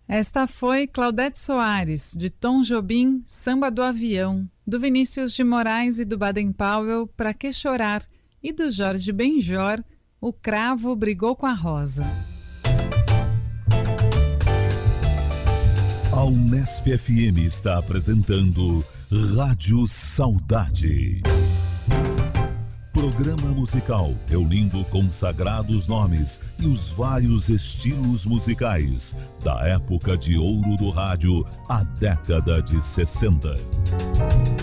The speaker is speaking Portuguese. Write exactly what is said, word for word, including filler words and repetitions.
Esta foi Claudete Soares, de Tom Jobim, Samba do Avião, do Vinícius de Moraes e do Baden Powell, Pra Que Chorar, e do Jorge Benjor, O Cravo Brigou com a Rosa. A Unesp F M está apresentando Rádio Saudade. Programa musical reunindo consagrados nomes e os vários estilos musicais da época de ouro do rádio, a década de sessenta.